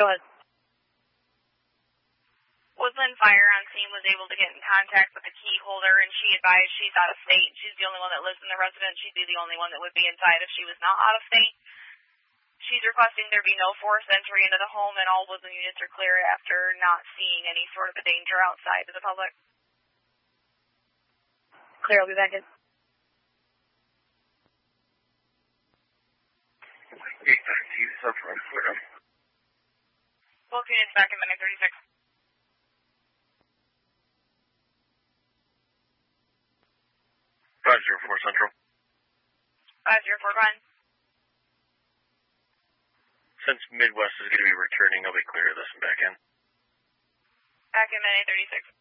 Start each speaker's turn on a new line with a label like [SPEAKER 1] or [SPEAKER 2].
[SPEAKER 1] Go ahead.
[SPEAKER 2] Woodland Fire on scene was able to get in contact with the key holder, and she advised she's out of state. She's the only one that lives in the residence. She'd be the only one that would be inside if she was not out of state. She's requesting there be no forced entry into the home, and all Woodland units are clear after not seeing any sort of a danger outside to the public.
[SPEAKER 1] Clear, I'll be back in.
[SPEAKER 3] 8:30, Sunfront, clear.
[SPEAKER 2] Both units back in minute 36.
[SPEAKER 3] 504 Central.
[SPEAKER 2] 504, go ahead.
[SPEAKER 3] Since Midwest is going to be returning, I'll be clear of this and back in.
[SPEAKER 2] Back in minute 36.